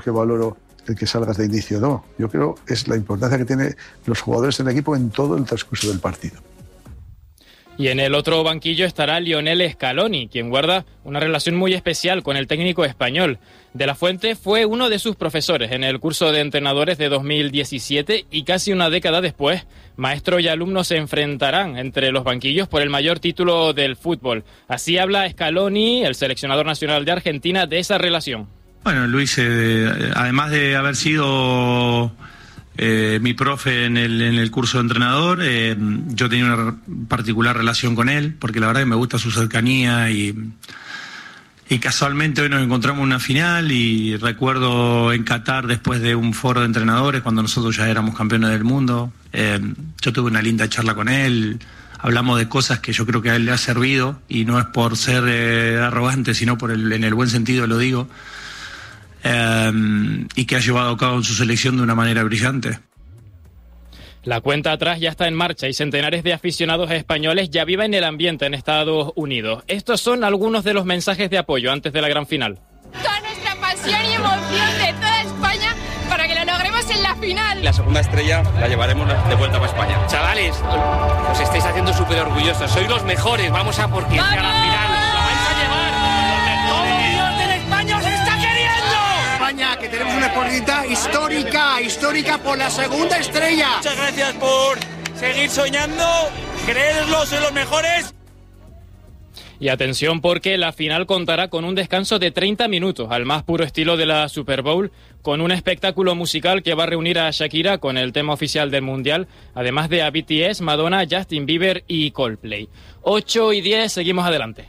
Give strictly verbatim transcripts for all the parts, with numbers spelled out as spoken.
que valoro el que salgas de inicio, no. Yo creo que es la importancia que tienen los jugadores en el equipo en todo el transcurso del partido. Y en el otro banquillo estará Lionel Scaloni, quien guarda una relación muy especial con el técnico español. De la Fuente fue uno de sus profesores en el curso de entrenadores de dos mil diecisiete y casi una década después, maestro y alumno se enfrentarán entre los banquillos por el mayor título del fútbol. Así habla Scaloni, el seleccionador nacional de Argentina, de esa relación. Bueno, Luis, eh, además de haber sido eh, mi profe en el, en el curso de entrenador, eh, yo tenía una particular relación con él, porque la verdad que me gusta su cercanía y, y casualmente hoy nos encontramos en una final y recuerdo en Qatar, después de un foro de entrenadores, cuando nosotros ya éramos campeones del mundo, eh, yo tuve una linda charla con él. Hablamos de cosas que yo creo que a él le ha servido y no es por ser eh, arrogante, sino por el, en el buen sentido lo digo. Eh, y que ha llevado a cabo en su selección de una manera brillante. La cuenta atrás ya está en marcha y centenares de aficionados españoles ya viven el ambiente en Estados Unidos. Estos son algunos de los mensajes de apoyo antes de la gran final. Toda nuestra pasión y emoción de toda España para que lo logremos en la final. La segunda estrella la llevaremos de vuelta para España. Chavales, os estáis haciendo súper orgullosos. Sois los mejores, vamos a por ti a la final. ¡Lo vais a llevar! ¡Todo Dios de España os está queriendo! España, que tenemos una oportunidad histórica, histórica por la segunda estrella. Muchas gracias por seguir soñando, creedlo, sois los mejores. Y atención porque la final contará con un descanso de treinta minutos, al más puro estilo de la Super Bowl, con un espectáculo musical que va a reunir a Shakira con el tema oficial del Mundial, además de a B T S, Madonna, Justin Bieber y Coldplay. ocho y diez, seguimos adelante.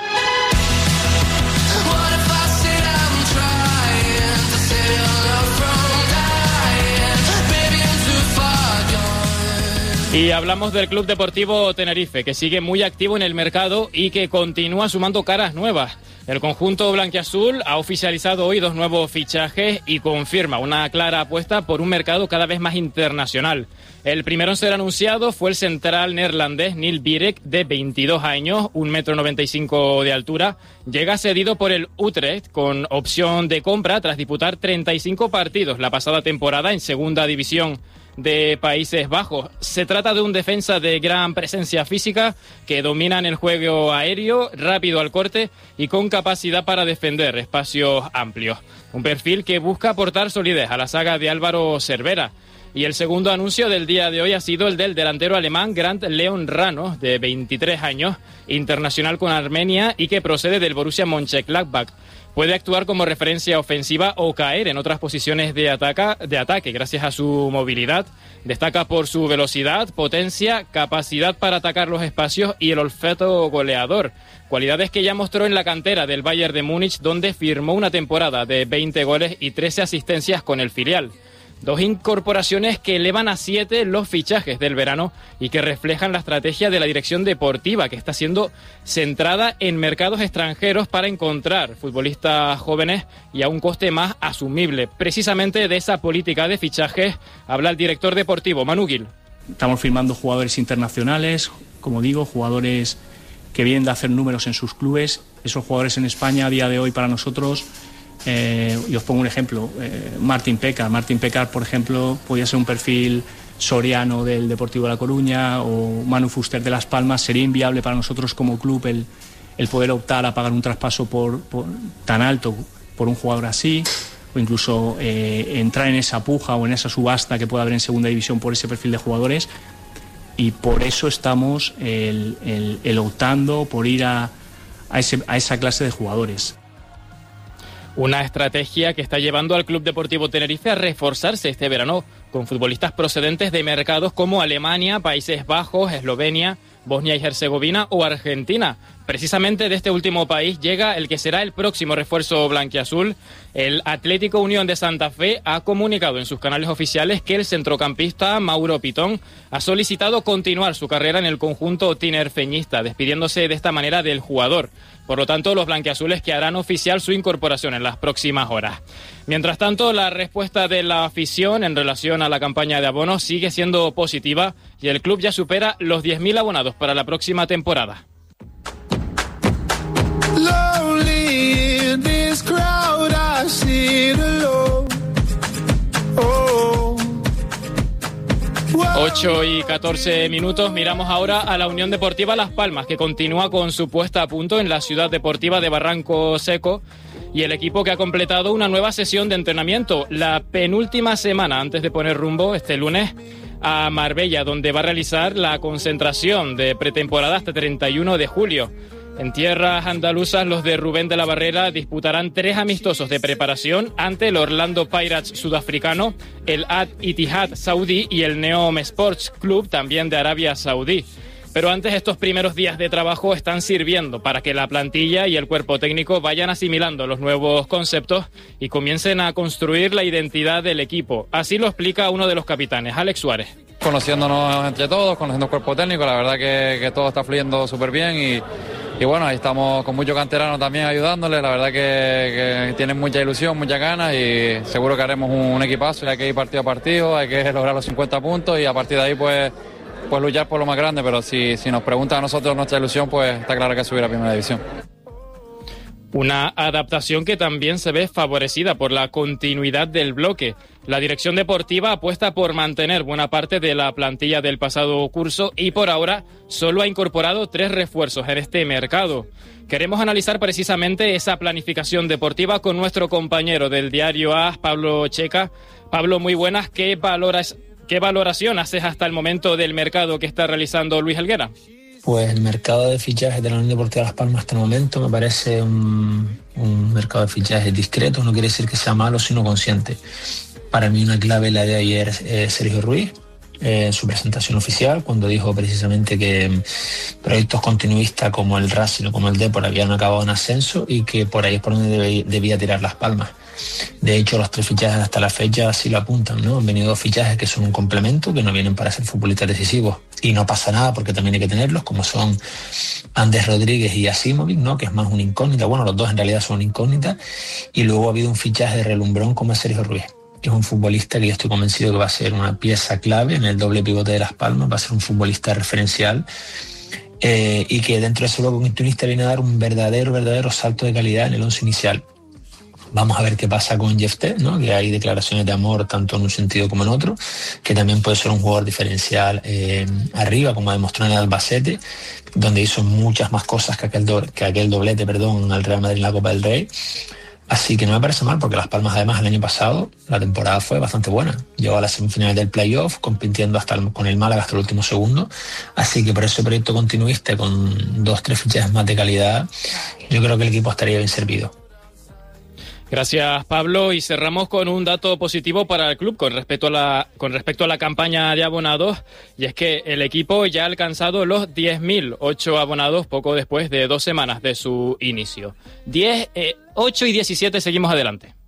Y hablamos del Club Deportivo Tenerife, que sigue muy activo en el mercado y que continúa sumando caras nuevas. El conjunto blanquiazul ha oficializado hoy dos nuevos fichajes y confirma una clara apuesta por un mercado cada vez más internacional. El primero en ser anunciado fue el central neerlandés Neil Birek, de veintidós años, un metro noventa y cinco de altura. Llega cedido por el Utrecht con opción de compra tras disputar treinta y cinco partidos la pasada temporada en segunda división de Países Bajos. Se trata de un defensa de gran presencia física que domina en el juego aéreo, rápido al corte y con capacidad para defender espacios amplios. Un perfil que busca aportar solidez a la saga de Álvaro Cervera. Y el segundo anuncio del día de hoy ha sido el del delantero alemán Grant Leon Rano, de veintitrés años, internacional con Armenia y que procede del Borussia Mönchengladbach. Puede actuar como referencia ofensiva o caer en otras posiciones de, ataca, de ataque gracias a su movilidad. Destaca por su velocidad, potencia, capacidad para atacar los espacios y el olfato goleador. Cualidades que ya mostró en la cantera del Bayern de Múnich, donde firmó una temporada de veinte goles y trece asistencias con el filial. Dos incorporaciones que elevan a siete los fichajes del verano y que reflejan la estrategia de la dirección deportiva, que está siendo centrada en mercados extranjeros para encontrar futbolistas jóvenes y a un coste más asumible. Precisamente de esa política de fichajes habla el director deportivo, Manu Gil. Estamos firmando jugadores internacionales, como digo, jugadores que vienen de hacer números en sus clubes. Esos jugadores en España a día de hoy para nosotros... Eh, y os pongo un ejemplo, eh, Martín Pécar. Martín Pécar, por ejemplo, podía ser un perfil Soriano del Deportivo de La Coruña o Manu Fuster de Las Palmas. Sería inviable para nosotros como club el, el poder optar a pagar un traspaso por, por, tan alto por un jugador así, o incluso eh, entrar en esa puja o en esa subasta que pueda haber en segunda división por ese perfil de jugadores. Y por eso estamos el, el, el optando por ir a, a, ese, a esa clase de jugadores. Una estrategia que está llevando al Club Deportivo Tenerife a reforzarse este verano con futbolistas procedentes de mercados como Alemania, Países Bajos, Eslovenia, Bosnia y Herzegovina o Argentina. Precisamente de este último país llega el que será el próximo refuerzo blanquiazul. El Atlético Unión de Santa Fe ha comunicado en sus canales oficiales que el centrocampista Mauro Pitón ha solicitado continuar su carrera en el conjunto tinerfeñista, despidiéndose de esta manera del jugador. Por lo tanto, los blanquiazules que harán oficial su incorporación en las próximas horas. Mientras tanto, la respuesta de la afición en relación a la campaña de abonos sigue siendo positiva y el club ya supera los diez mil abonados para la próxima temporada. ocho y catorce minutos. Miramos ahora a la Unión Deportiva Las Palmas, que continúa con su puesta a punto en la ciudad deportiva de Barranco Seco, y el equipo que ha completado una nueva sesión de entrenamiento, la penúltima semana antes de poner rumbo este lunes a Marbella, donde va a realizar la concentración de pretemporada hasta treinta y uno de julio. En tierras andaluzas, los de Rubén de la Barrera disputarán tres amistosos de preparación ante el Orlando Pirates sudafricano, el Al-Ittihad saudí y el Neom Sports Club, también de Arabia Saudí. Pero antes, estos primeros días de trabajo están sirviendo para que la plantilla y el cuerpo técnico vayan asimilando los nuevos conceptos y comiencen a construir la identidad del equipo. Así lo explica uno de los capitanes, Alex Suárez. Conociéndonos entre todos, conociendo el cuerpo técnico, la verdad que, que todo está fluyendo súper bien y, y bueno, ahí estamos con muchos canteranos también ayudándole, la verdad que, que tienen mucha ilusión, muchas ganas y seguro que haremos un, un equipazo, hay que ir partido a partido, hay que lograr los cincuenta puntos y a partir de ahí pues, pues luchar por lo más grande, pero si, si nos preguntan a nosotros nuestra ilusión, pues está claro que es subir a Primera División. Una adaptación que también se ve favorecida por la continuidad del bloque. La dirección deportiva apuesta por mantener buena parte de la plantilla del pasado curso y por ahora solo ha incorporado tres refuerzos en este mercado. Queremos analizar precisamente esa planificación deportiva con nuestro compañero del diario A S, Pablo Checa. Pablo, muy buenas. ¿Qué valoras, qué valoración haces hasta el momento del mercado que está realizando Luis Helguera? Pues el mercado de fichajes de la Unión Deportiva Las Palmas hasta el momento me parece un, un mercado de fichajes discreto, no quiere decir que sea malo, sino consciente. Para mí una clave la de ayer es eh, Sergio Ruiz, eh, en su presentación oficial, cuando dijo precisamente que eh, proyectos continuistas como el Racing o como el Depor habían acabado en ascenso y que por ahí es por donde debía, debía tirar Las Palmas. De hecho, los tres fichajes hasta la fecha así lo apuntan, ¿no? Han venido dos fichajes que son un complemento, que no vienen para ser futbolistas decisivos. Y no pasa nada porque también hay que tenerlos, como son Andrés Rodríguez y Asimovic, ¿no? Que es más una incógnita. Bueno, los dos en realidad son incógnitas. Y luego ha habido un fichaje de relumbrón como es Sergio Ruiz, que es un futbolista que yo estoy convencido que va a ser una pieza clave en el doble pivote de Las Palmas, va a ser un futbolista referencial. Eh, y que dentro de ese bloque continuista viene a dar un verdadero, verdadero salto de calidad en el once inicial. Vamos a ver qué pasa con Jefté, ¿no? Que hay declaraciones de amor tanto en un sentido como en otro, que también puede ser un jugador diferencial eh, arriba, como demostró en el Albacete, donde hizo muchas más cosas que aquel, do, que aquel doblete perdón, al Real Madrid en la Copa del Rey. Así que no me parece mal, porque Las Palmas además el año pasado la temporada fue bastante buena. Llegó a las semifinales del playoff, compitiendo hasta el, con el Málaga hasta el último segundo. Así que por ese proyecto continuista, con dos, tres fichajes más de calidad, yo creo que el equipo estaría bien servido. Gracias, Pablo, y cerramos con un dato positivo para el club con respecto a la con respecto a la campaña de abonados, y es que el equipo ya ha alcanzado los diez mil ocho abonados poco después de dos semanas de su inicio. diez, eh, ocho y diecisiete, seguimos adelante.